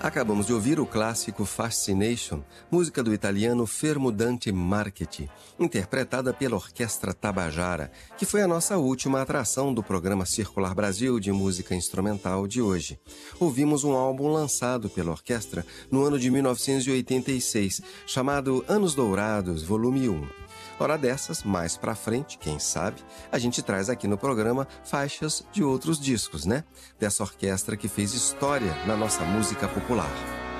Acabamos de ouvir o clássico Fascination, música do italiano Fermo Dante Marchetti, interpretada pela Orquestra Tabajara, que foi a nossa última atração do programa Circular Brasil de música instrumental de hoje. Ouvimos um álbum lançado pela orquestra no ano de 1986, chamado Anos Dourados, Volume 1. Hora dessas, mais pra frente, quem sabe, a gente traz aqui no programa faixas de outros discos, né? Dessa orquestra que fez história na nossa música popular.